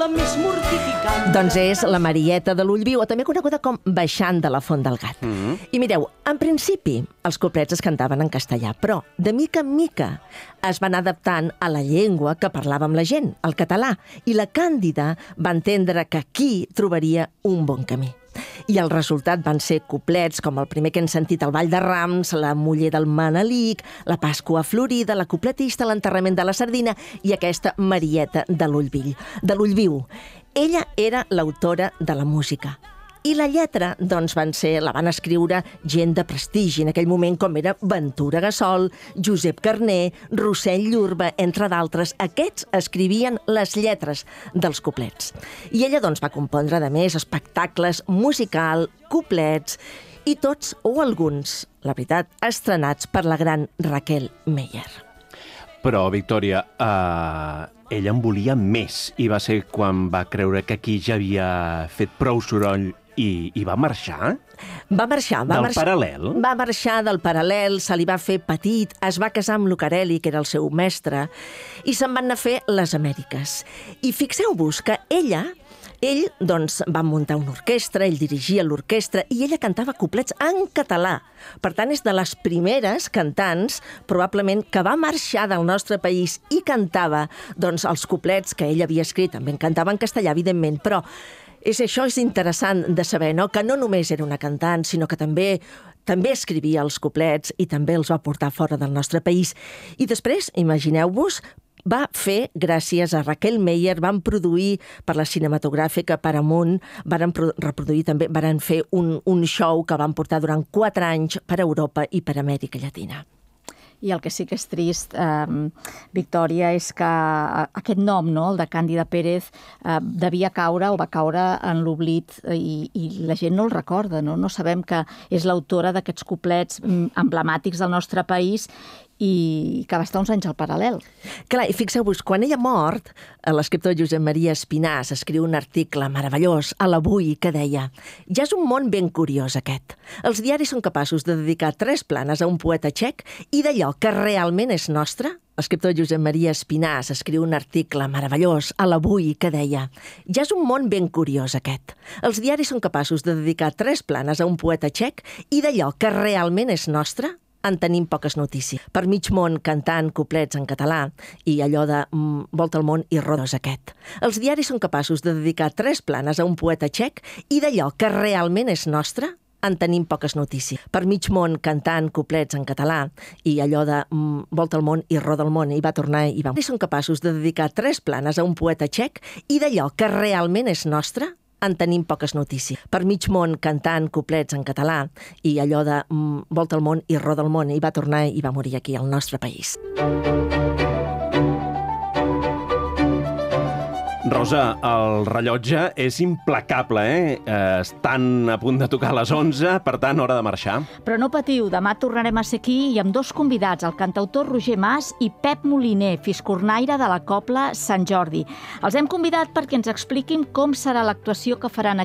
la més mortificant. Doncs és la Marieta de l'Ullviu, o també coneguda com Baixant de la Font del Gat. I mireu, en principi, els couplets es cantaven en castellà, però de mica en mica es van adaptant a la llengua que parlàvem la gent, el català, i la Càndida va entendre que aquí trobaria un bon camí. I el resultat van ser couplets com el primer que hem sentit, el Ball de Rams, la Muller del Manelic, la Pasqua Florida, la Copletista, l'Enterrament de la Sardina i aquesta Marieta de l'Ullviu. Ella era l'autora de la música. I la lletra, doncs, la van escriure gent de prestigi en aquell moment, com era Ventura Gassol, Josep Carner, Rossell Llurba, entre d'altres. Aquests escrivien les lletres dels couplets. I ella, doncs, va compondre, a més, espectacles musical, couplets, i tots, o alguns, la veritat, estrenats per la gran Raquel Meyer. Però, Victòria, ella en volia més i va ser quan va creure que aquí ja havia fet prou soroll i va marxar? Va marxar. Paral·lel? Va marxar del Paral·lel, se li va fer petit, es va casar amb Lucarelli, que era el seu mestre, i se'n van anar a fer les Amèriques. I fixeu-vos que ell, doncs, va muntar una orquestra, ell dirigia l'orquestra, i ella cantava couplets en català. Per tant, és de les primeres cantants, probablement, que va marxar del nostre país i cantava, doncs, els couplets que ell havia escrit. També en cantava en castellà, evidentment, però això és interessant de saber, no? Que no només era una cantant, sinó que també escrivia els couplets i també els va portar fora del nostre país. I després, imagineu-vos, va fer, gràcies a Raquel Meyer, van produir per la cinematogràfica Paramount, varen reproduir també, varen fer un show que van portar durant 4 anys per Europa i per Amèrica Llatina. I el que sí que és trist, Victòria, és que aquest nom, no, el de Càndida Pérez, devia caure o va caure en l'oblit i la gent no el recorda, no? No sabem que és l'autora d'aquests couplets emblemàtics del nostre país i que va estar uns anys al Paral·lel. Clar, i fixeu-vos, quan ella mort, l'escriptor Josep Maria Espinàs escriu un article meravellós a l'Avui que deia: «Ja és un món ben curiós aquest. Els diaris són capaços de dedicar 3 planes a un poeta txec i d'allò que realment és nostre». L'escriptor Josep Maria Espinàs escriu un article meravellós a l'Avui que deia: «Ja és un món ben curiós aquest. Els diaris són capaços de dedicar 3 planes a un poeta txec i d'allò que realment és nostre en tenim poques notícies. Per mig món cantant couplets en català i allò de volta el món i rodes aquest. Els diaris són capaços de dedicar 3 planes a un poeta txec i d'allò que realment és nostre en tenim poques notícies. Per mig món cantant couplets en català i allò de volta el món i roda el món i va tornar i va... Són capaços de dedicar 3 planes a un poeta txec i d'allò que realment és nostre en tenim poques notícies. Per mig món cantant couplets en català i allò de volta el món i roda el món i va tornar i va morir aquí al nostre país». Rosa, el rellotge és implacable, Estan a punt de tocar les 11, per tant, hora de marxar. Però no patiu, demà tornarem a ser aquí i amb 2 convidats, el cantautor Roger Mas i Pep Moliner, fiscornaire de la Cobla Sant Jordi. Els hem convidat perquè ens expliquin com serà l'actuació que faran